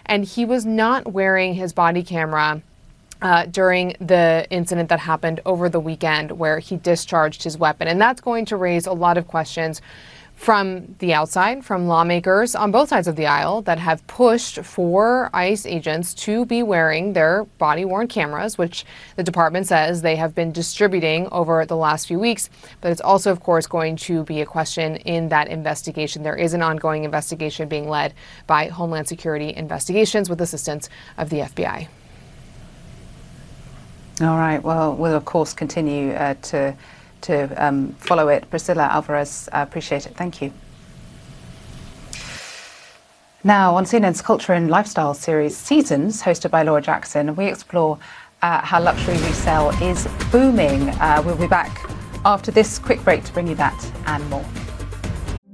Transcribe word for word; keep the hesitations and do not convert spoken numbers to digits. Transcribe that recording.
and he was not wearing his body camera Uh, during the incident that happened over the weekend where he discharged his weapon. And that's going to raise a lot of questions from the outside, from lawmakers on both sides of the aisle that have pushed for ICE agents to be wearing their body-worn cameras, which the department says they have been distributing over the last few weeks. But it's also, of course, going to be a question in that investigation. There is an ongoing investigation being led by Homeland Security Investigations with assistance of the F B I. All right. Well, we'll of course continue uh, to to um, follow it. Priscilla Alvarez, I appreciate it. Thank you. Now, on C N N's Culture and Lifestyle series Seasons, hosted by Laura Jackson, we explore uh, how luxury resale is booming. Uh, we'll be back after this quick break to bring you that and more.